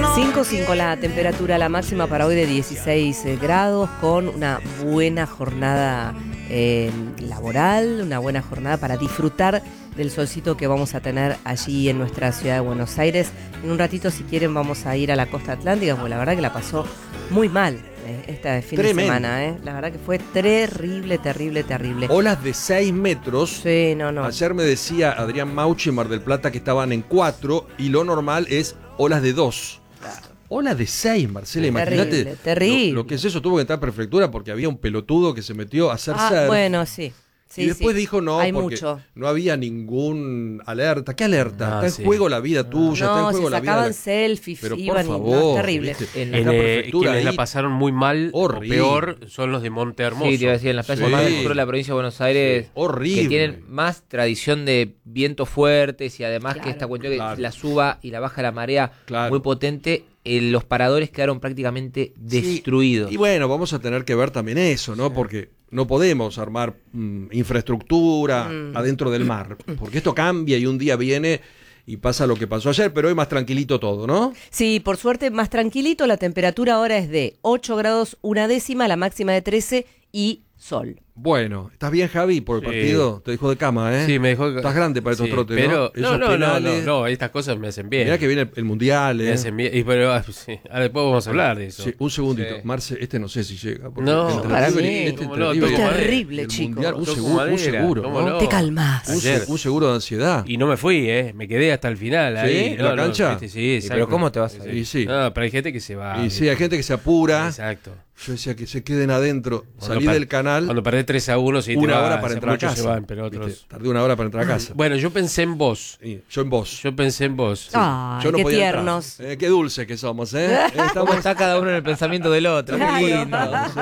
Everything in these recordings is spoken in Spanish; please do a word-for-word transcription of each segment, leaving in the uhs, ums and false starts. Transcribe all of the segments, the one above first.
cinco cinco la temperatura, la máxima para hoy de dieciséis grados, con una buena jornada eh, laboral, una buena jornada para disfrutar del solcito que vamos a tener allí en nuestra ciudad de Buenos Aires. En un ratito, si quieren, vamos a ir a la costa atlántica, porque la verdad que la pasó muy mal eh, este fin Tremendo. de semana. Eh. La verdad que fue terrible, terrible, terrible. Olas de seis metros. Sí, no, no. Ayer me decía Adrián Mauchi en Mar del Plata que estaban en cuatro y lo normal es olas de dos. Claro. Olas de seis, Marcela, imagínate. Terrible, terrible. Lo, lo que es eso, tuvo que entrar a prefectura porque había un pelotudo que se metió a hacer ah, surf. Bueno, sí. Sí, y después sí. dijo no, Hay porque mucho. no había ningún alerta. ¿Qué alerta? Ah, está en sí. juego la vida tuya, no, está en juego se la vida. sacaban La... selfies, Pero iban por y favor, no, terrible. ¿viste? En, En la eh, prefectura quienes ahí, la pasaron muy mal horrible. o peor son los de Monte Hermoso. Sí, te iba a decir, en las playas Sí. más del sur de la provincia de Buenos Aires, Sí, horrible. que tienen más tradición de vientos fuertes y además Claro. que esta cuestión Claro. que la suba y la baja de la marea Claro. muy potente, eh, los paradores quedaron prácticamente destruidos. Sí. Y bueno, vamos a tener que ver también eso, ¿no? Porque no podemos armar mm, infraestructura mm. adentro del mar, porque esto cambia y un día viene y pasa lo que pasó ayer, pero hoy más tranquilito todo, ¿no? Sí, por suerte más tranquilito, la temperatura ahora es de ocho grados una décima, la máxima de trece y sol. Bueno, ¿estás bien, Javi, por el Sí. partido? Te dejó de cama, ¿eh? Sí, me dejó. Estás grande para estos sí, trotes, pero, ¿no? no, Esos no, no, no, penales. no, estas cosas me hacen bien. Mirá que viene el, el Mundial, Me ¿eh? hacen bien. Y, pero, ah, sí. Ahora después vamos a hablar de eso. Sí, un segundito. Sí. Marce, este no sé si llega. porque No, entre para River y- mí, este cómo entre no, River y- toco madera. Terrible, el chico. Mundial, un Toco seguro, un madera, seguro, cómo ¿no? no. Te calmás. Un, Ayer. se- un seguro de ansiedad. Y no me fui, ¿eh? Me quedé hasta el final. ¿Sí? Ahí. ¿En No, la no, cancha? viste, sí, Sí, exacto. pero ¿cómo te vas a ir? Y sí. No, pero hay gente que se va. Y sí, hay gente que se apura. Exacto. Yo decía que se queden adentro. Cuando Salí per- del canal. Cuando perdés tres a uno, sí, te una vas, hora para entrar a muchos casa. se van, pero otros... ¿Viste? Tardé una hora para entrar a casa. Bueno, yo pensé en vos. Sí, yo en vos. Yo pensé en vos. Ay, Yo no qué podía entrar. tiernos. Eh, qué dulce que somos, ¿eh? Eh, ¿Cómo Estamos está cada uno en el pensamiento del otro? Qué Claro. lindo.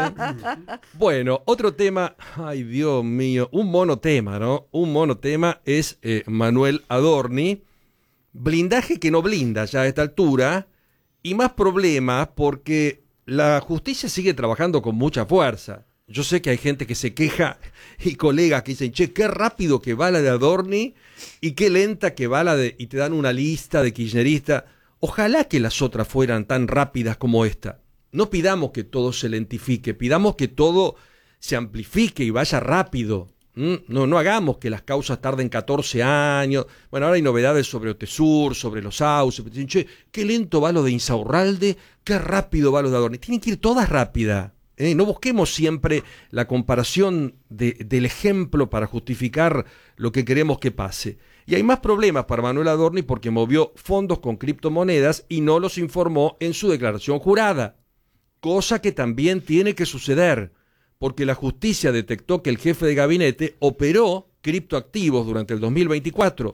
Bueno, otro tema, ay Dios mío, un monotema, ¿no? Un monotema es eh, Manuel Adorni, blindaje que no blinda ya a esta altura, y más problemas porque la justicia sigue trabajando con mucha fuerza. Yo sé que hay gente que se queja y colegas que dicen, che, qué rápido que va la de Adorni y qué lenta que va la de... y te dan una lista de kirchneristas. Ojalá que las otras fueran tan rápidas como esta. No pidamos que todo se lentifique, pidamos que todo se amplifique y vaya rápido. ¿Mm? No, no hagamos que las causas tarden catorce años. Bueno, ahora hay novedades sobre Otesur, sobre los sauces. Dicen, che, qué lento va lo de Insaurralde, qué rápido va lo de Adorni. Tienen que ir todas rápidas. ¿eh? No busquemos siempre la comparación de, del ejemplo para justificar lo que queremos que pase. Y hay más problemas para Manuel Adorni porque movió fondos con criptomonedas y no los informó en su declaración jurada. Cosa que también tiene que suceder, porque la justicia detectó que el jefe de gabinete operó criptoactivos durante el dos mil veinticuatro.